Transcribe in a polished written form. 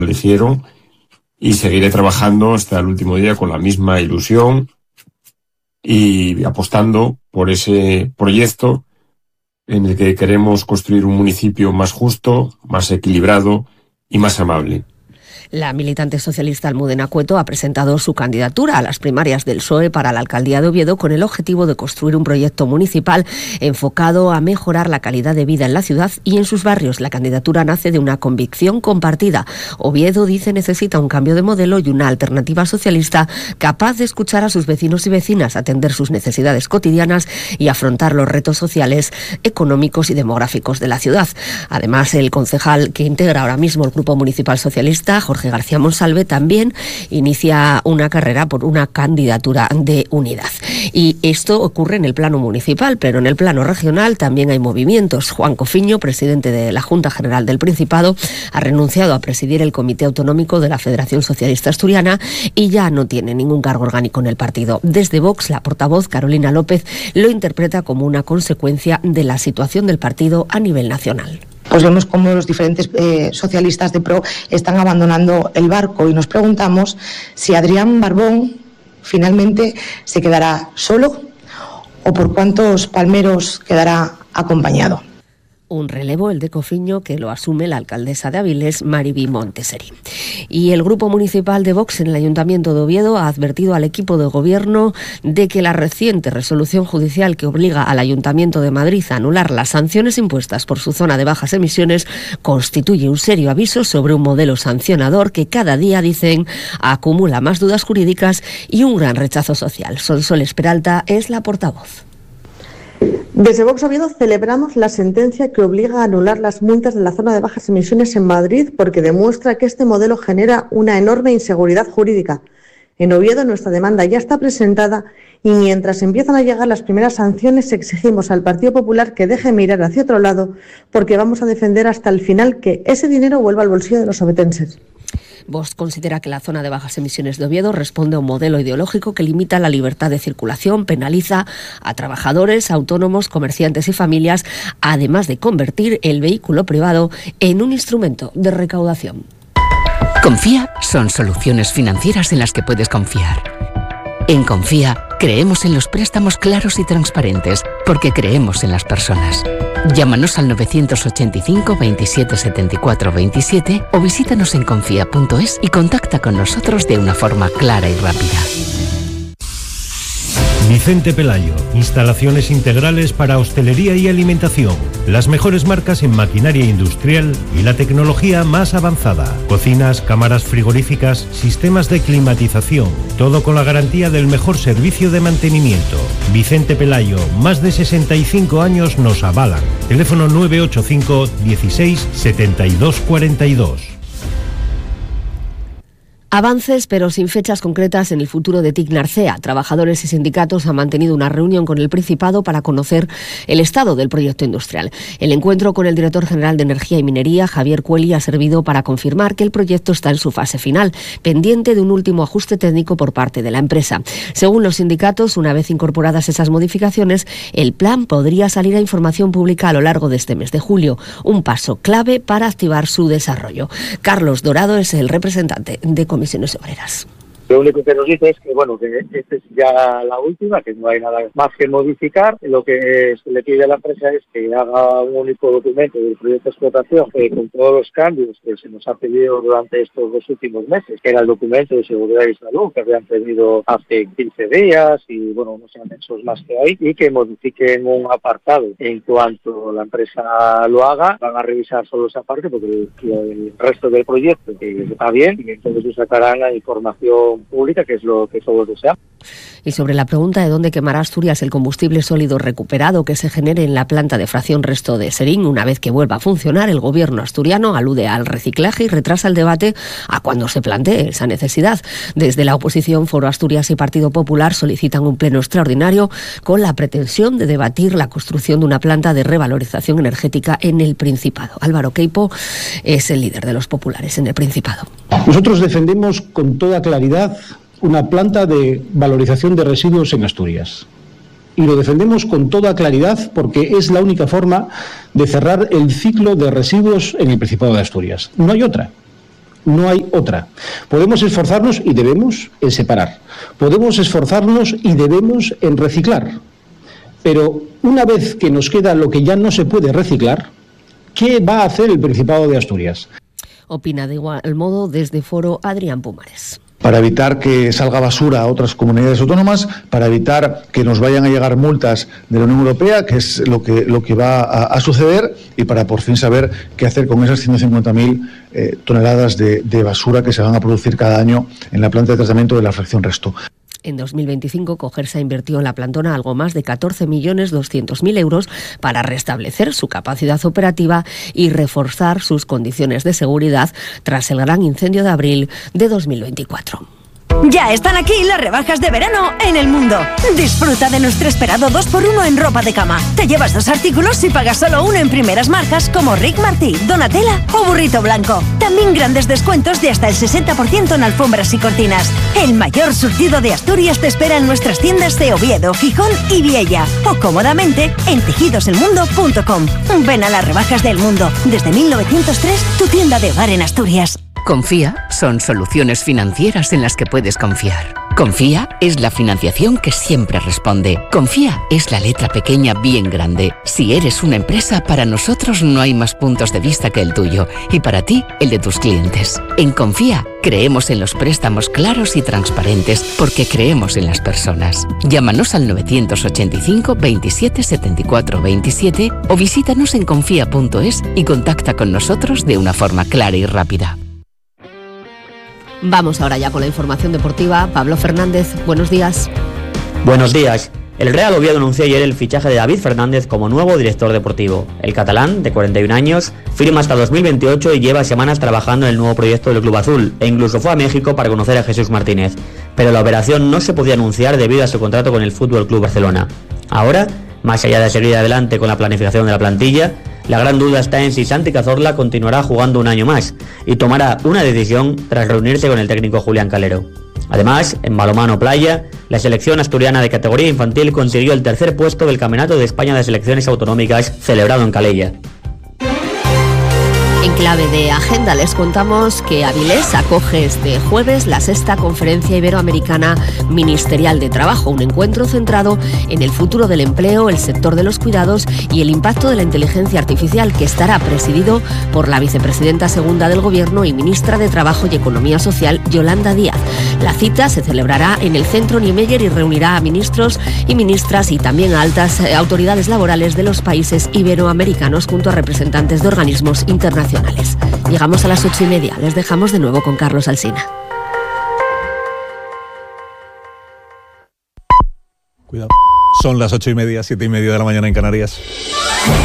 eligieron y seguiré trabajando hasta el último día con la misma ilusión y apostando por ese proyecto en el que queremos construir un municipio más justo, más equilibrado y más amable. La militante socialista Almudena Cueto ha presentado su candidatura a las primarias del PSOE para la alcaldía de Oviedo con el objetivo de construir un proyecto municipal enfocado a mejorar la calidad de vida en la ciudad y en sus barrios. La candidatura nace de una convicción compartida. Oviedo, dice, necesita un cambio de modelo y una alternativa socialista capaz de escuchar a sus vecinos y vecinas, atender sus necesidades cotidianas y afrontar los retos sociales, económicos y demográficos de la ciudad. Además, el concejal que integra ahora mismo el Grupo Municipal Socialista, Jorge García Monsalve, también inicia una carrera por una candidatura de unidad. Y esto ocurre en el plano municipal, pero en el plano regional también hay movimientos. Juan Cofiño, presidente de la Junta General del Principado, ha renunciado a presidir el Comité Autonómico de la Federación Socialista Asturiana y ya no tiene ningún cargo orgánico en el partido. Desde Vox, la portavoz Carolina López lo interpreta como una consecuencia de la situación del partido a nivel nacional. Pues vemos cómo los diferentes socialistas de PRO están abandonando el barco y nos preguntamos si Adrián Barbón finalmente se quedará solo o por cuántos palmeros quedará acompañado. Un relevo, el de Cofiño, que lo asume la alcaldesa de Avilés, Mariby Monteseri. Y el Grupo Municipal de Vox en el Ayuntamiento de Oviedo ha advertido al equipo de gobierno de que la reciente resolución judicial que obliga al Ayuntamiento de Madrid a anular las sanciones impuestas por su zona de bajas emisiones constituye un serio aviso sobre un modelo sancionador que cada día, dicen, acumula más dudas jurídicas y un gran rechazo social. Sonsoles Peralta es la portavoz. Desde Vox Oviedo celebramos la sentencia que obliga a anular las multas de la zona de bajas emisiones en Madrid porque demuestra que este modelo genera una enorme inseguridad jurídica. En Oviedo nuestra demanda ya está presentada y mientras empiezan a llegar las primeras sanciones exigimos al Partido Popular que deje mirar hacia otro lado porque vamos a defender hasta el final que ese dinero vuelva al bolsillo de los ovetenses. Vox considera que la zona de bajas emisiones de Oviedo responde a un modelo ideológico que limita la libertad de circulación, penaliza a trabajadores, autónomos, comerciantes y familias, además de convertir el vehículo privado en un instrumento de recaudación. Confía son soluciones financieras en las que puedes confiar. En Confía creemos en los préstamos claros y transparentes porque creemos en las personas. Llámanos al 985 27 74 27 o visítanos en confía.es y contacta con nosotros de una forma clara y rápida. Vicente Pelayo, instalaciones integrales para hostelería y alimentación, las mejores marcas en maquinaria industrial y la tecnología más avanzada, cocinas, cámaras frigoríficas, sistemas de climatización, todo con la garantía del mejor servicio de mantenimiento. Vicente Pelayo, más de 65 años nos avalan. Teléfono 985 16 72 42. Avances, pero sin fechas concretas en el futuro de TIC Narcea. Trabajadores y sindicatos han mantenido una reunión con el Principado para conocer el estado del proyecto industrial. El encuentro con el director general de Energía y Minería, Javier Cueli, ha servido para confirmar que el proyecto está en su fase final, pendiente de un último ajuste técnico por parte de la empresa. Según los sindicatos, una vez incorporadas esas modificaciones, el plan podría salir a información pública a lo largo de este mes de julio, un paso clave para activar su desarrollo. Carlos Dorado es el representante de Comisiones Obreras. Lo único que nos dice es que, bueno, que esta es ya la última, que no hay nada más que modificar. Lo que se le pide a la empresa es que haga un único documento del proyecto de explotación con todos los cambios que se nos ha pedido durante estos 2 últimos meses, que era el documento de seguridad y salud que habían pedido hace 15 días y, bueno, unos anexos más que hay, y que modifiquen un apartado. En cuanto la empresa lo haga, van a revisar solo esa parte porque el resto del proyecto está bien y entonces se sacarán la información pública, que es lo que todos deseamos. Y sobre la pregunta de dónde quemará Asturias el combustible sólido recuperado que se genere en la planta de fracción Resto de Serín una vez que vuelva a funcionar, el gobierno asturiano alude al reciclaje y retrasa el debate a cuando se plantee esa necesidad. Desde la oposición, Foro Asturias y Partido Popular solicitan un pleno extraordinario con la pretensión de debatir la construcción de una planta de revalorización energética en el Principado. Álvaro Queipo es el líder de los populares en el Principado. Nosotros defendemos con toda claridad una planta de valorización de residuos en Asturias. Y lo defendemos con toda claridad porque es la única forma de cerrar el ciclo de residuos en el Principado de Asturias. No hay otra. No hay otra. Podemos esforzarnos y debemos en separar. Podemos esforzarnos y debemos en reciclar. Pero una vez que nos queda lo que ya no se puede reciclar, ¿qué va a hacer el Principado de Asturias? Opina de igual modo desde Foro Adrián Pumares. Para evitar que salga basura a otras comunidades autónomas, para evitar que nos vayan a llegar multas de la Unión Europea, que es lo que va a suceder, y para por fin saber qué hacer con esas 150.000 toneladas de basura que se van a producir cada año en la planta de tratamiento de la fracción Resto. En 2025, Cogersa invirtió en la plantona algo más de 14.200.000 euros para restablecer su capacidad operativa y reforzar sus condiciones de seguridad tras el gran incendio de abril de 2024. Ya están aquí las rebajas de verano en El Mundo. Disfruta de nuestro esperado 2x1 en ropa de cama. Te llevas 2 artículos y pagas solo uno en primeras marcas como Rick Martí, Donatella o Burrito Blanco. También grandes descuentos de hasta el 60% en alfombras y cortinas. El mayor surtido de Asturias te espera en nuestras tiendas de Oviedo, Gijón y Viella. O cómodamente en tejidoselmundo.com. Ven a las rebajas del Mundo. Desde 1903, tu tienda de hogar en Asturias. Confía son soluciones financieras en las que puedes confiar. Confía es la financiación que siempre responde. Confía es la letra pequeña bien grande. Si eres una empresa, para nosotros no hay más puntos de vista que el tuyo y para ti, el de tus clientes. En Confía creemos en los préstamos claros y transparentes porque creemos en las personas. Llámanos al 985 27 74 27 o visítanos en confía.es y contacta con nosotros de una forma clara y rápida. Vamos ahora ya con la información deportiva. Pablo Fernández, buenos días. Buenos días. El Real Oviedo anunció ayer el fichaje de David Fernández como nuevo director deportivo. El catalán, de 41 años, firma hasta 2028 y lleva semanas trabajando en el nuevo proyecto del Club Azul, e incluso fue a México para conocer a Jesús Martínez. Pero la operación no se podía anunciar debido a su contrato con el Fútbol Club Barcelona. Ahora, más allá de seguir adelante con la planificación de la plantilla, la gran duda está en si Santi Cazorla continuará jugando un año más y tomará una decisión tras reunirse con el técnico Julián Calero. Además, en balonmano playa, la selección asturiana de categoría infantil consiguió el 3er puesto del Campeonato de España de Selecciones Autonómicas celebrado en Calella. En clave de agenda les contamos que Avilés acoge este jueves la 6ª Conferencia Iberoamericana Ministerial de Trabajo, un encuentro centrado en el futuro del empleo, el sector de los cuidados y el impacto de la inteligencia artificial, que estará presidido por la vicepresidenta segunda del Gobierno y ministra de Trabajo y Economía Social, Yolanda Díaz. La cita se celebrará en el Centro Niemeyer y reunirá a ministros y ministras y también a altas autoridades laborales de los países iberoamericanos junto a representantes de organismos internacionales. Llegamos a las 8:30. Les dejamos de nuevo con Carlos Alsina. Cuidado. Son las 8:30, 7:30 de la mañana en Canarias.